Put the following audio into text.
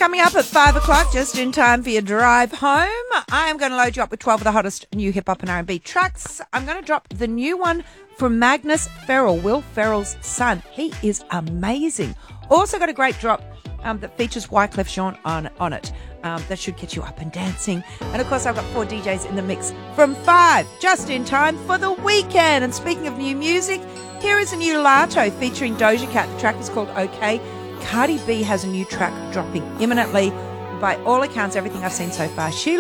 coming up at 5 o'clock, just in time for your drive home. I am going to load you up with 12 of the hottest new hip-hop and R&B tracks. I'm going to drop the new one from Magnus Ferrell, Will Ferrell's son. He is amazing. Also got a great drop that features Wyclef Jean on it. That should get you up and dancing. And, of course, I've got 4 DJs in the mix from 5, just in time for the weekend. And speaking of new music, here is a new Lato featuring Doja Cat. The track is called OK. Cardi B has a new track dropping imminently. By all accounts, everything I've seen so far, she